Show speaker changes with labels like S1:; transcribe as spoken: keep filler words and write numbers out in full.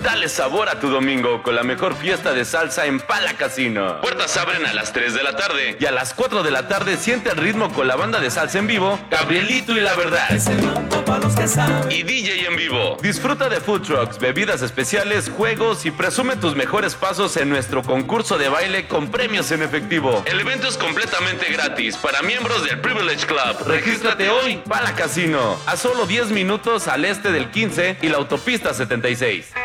S1: Dale sabor a tu domingo con la mejor fiesta de salsa en Pala Casino. Puertas abren a las tres de la tarde y a las cuatro de la tarde siente el ritmo con la banda de salsa en vivo, Gabrielito y La Verdad. Y D J en vivo. Disfruta de food trucks, bebidas especiales, juegos y presume tus mejores pasos en nuestro concurso de baile con premios en efectivo. El evento es completamente gratis para miembros del Privilege Club. Regístrate hoy, Pala Casino, a solo diez minutos al este del quince y la autopista setenta y seis.